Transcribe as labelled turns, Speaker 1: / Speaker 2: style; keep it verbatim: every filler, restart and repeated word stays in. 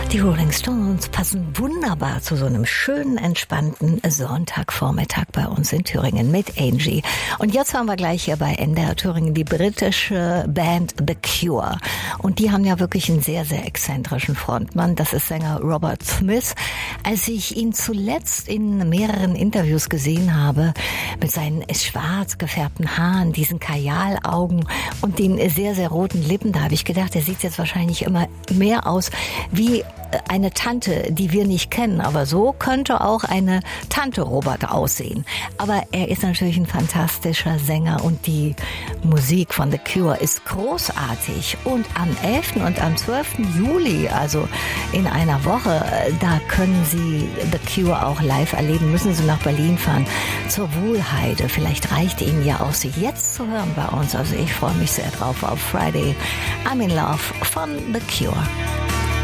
Speaker 1: Die Rolling Stones passen wunderbar zu so einem schönen, entspannten Sonntagvormittag bei uns in Thüringen mit Angie. Und jetzt haben wir gleich hier bei N D R Thüringen die britische Band The Cure. Und die haben ja wirklich einen sehr, sehr exzentrischen Frontmann. Das ist Sänger Robert Smith. Als ich ihn zuletzt in mehreren Interviews gesehen habe, mit seinen schwarz gefärbten Haaren, diesen Kajalaugen und den sehr, sehr roten Lippen, da habe ich gedacht, er sieht jetzt wahrscheinlich immer mehr aus wie eine Tante, die wir nicht kennen, aber so könnte auch eine Tante Robert aussehen. Aber er ist natürlich ein fantastischer Sänger und die Musik von The Cure ist großartig. Und am elften und am zwölften Juli, also in einer Woche, da können Sie The Cure auch live erleben. Müssen Sie nach Berlin fahren zur Wuhlheide. Vielleicht reicht Ihnen ja auch, Sie jetzt zu hören bei uns. Also ich freue mich sehr drauf auf Friday I'm in Love von The Cure.